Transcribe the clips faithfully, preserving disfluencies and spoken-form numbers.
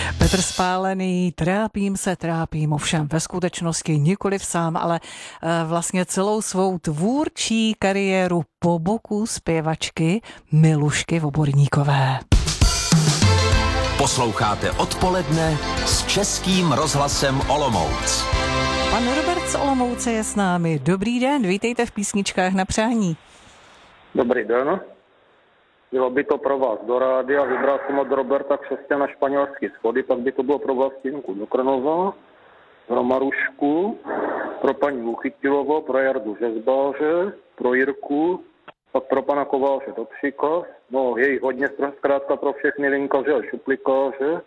Petr Spálený, trápím se, trápím, ovšem ve skutečnosti nikoliv sám, ale vlastně celou svou tvůrčí kariéru po boku zpěvačky Milušky Voborníkové. Posloucháte Odpoledne s Českým rozhlasem Olomouc. Pan Robert z Olomouce je s námi. Dobrý den, vítejte v Písničkách na přání. Dobrý den. Bylo by to pro vás do rádia, vybral jsem od Roberta Křesťana Španělský schody, pak by to bylo pro Vlastinku do Krnova, pro Marušku, pro paní Luchytilovou, pro Jardu Žezbáře, pro Jirku, pak pro pana Kováře do Pšika, no je jich hodně, zkrátka pro všechny linkaře a šuplikáře.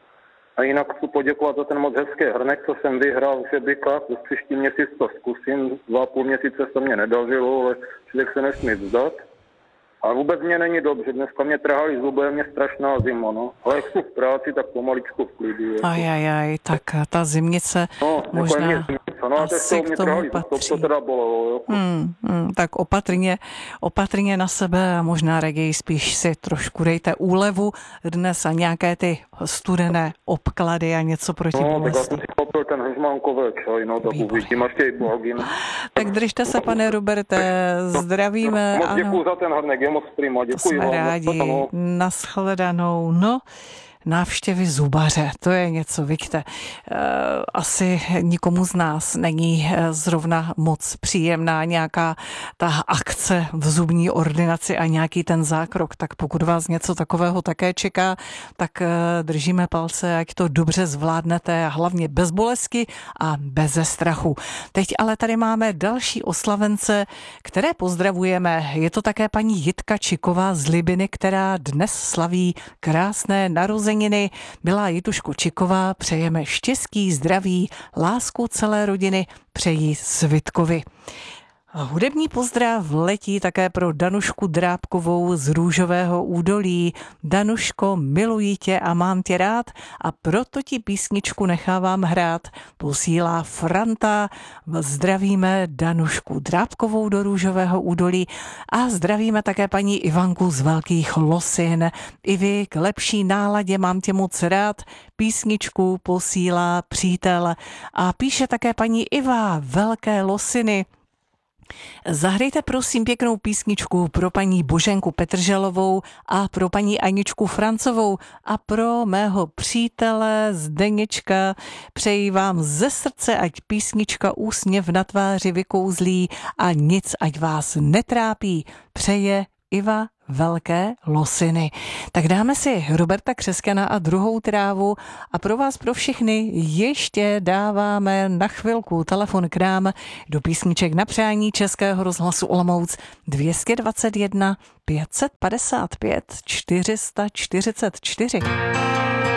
A jinak chci poděkovat za ten moc hezký hrnek, co jsem vyhrál v Žebikách, už příští měsíc to zkusím, dva a půl měsíce se mě nedařilo, ale člověk se nesmí vzdát. A vůbec mě není dobře, dneska mě trhali zuby, je mě strašná zima, no. Ale jak jsou v práci, tak pomaličku v klidu. Ajajaj, tak ta zimnice no, možná mě zimnice, no, asi k tomu patří. To, to teda bolelo, jo. Hmm, hmm, tak opatrně, opatrně na sebe a možná raději spíš si trošku dejte úlevu dnes a nějaké ty studené obklady a něco proti no, bolesti. No, tak já jsem si koupil ten hežmánkové čaj, no, tak uvidím, až těj bohagin. Tak držte se, pane Roberte, zdravíme. Moc děkuju za ten hrnek, je moc prima, děkuji Jsme vám. rádi, nashledanou, no. Návštěvy zubaře, to je něco, víte, asi nikomu z nás není zrovna moc příjemná nějaká ta akce v zubní ordinaci a nějaký ten zákrok, tak pokud vás něco takového také čeká, tak držíme palce, ať to dobře zvládnete a hlavně bez bolesti a beze strachu. Teď ale tady máme další oslavence, které pozdravujeme. Je to také paní Jitka Čiková z Libiny, která dnes slaví krásné narozeniny. Milá Jituško Čiková, přejeme štěstí, zdraví, lásku celé rodiny, přejí Svitkovi. Hudební pozdrav letí také pro Danušku Drábkovou z Růžového údolí. Danuško, miluji tě a mám tě rád a proto ti písničku nechávám hrát. Posílá Franta, zdravíme Danušku Drábkovou do Růžového údolí a zdravíme také paní Ivanku z Velkých Losin. I vy k lepší náladě, mám tě moc rád. Písničku posílá přítel a píše také paní Iva, Velké Losiny. Zahrajte prosím pěknou písničku pro paní Boženku Petrželovou a pro paní Aničku Francovou a pro mého přítele Zdeněčka. Přeji vám ze srdce, ať písnička úsměv na tváři vykouzlí a nic ať vás netrápí. Přeje Iva, Velké Losiny. Tak dáme si Roberta Křesťana a Druhou trávu a pro vás, pro všechny ještě dáváme na chvilku telefon k nám do písniček na přání Českého rozhlasu Olomouc dvě stě dvacet jedna pět set padesát pět čtyři sta čtyřicet čtyři.